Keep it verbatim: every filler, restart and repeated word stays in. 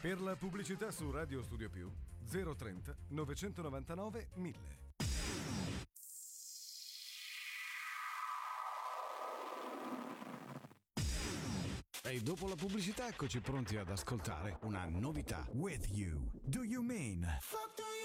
Per la pubblicità su Radio Studio Più zero trenta novecentonovantanove mille. E dopo la pubblicità eccoci pronti ad ascoltare una novità. With you. Do you mean?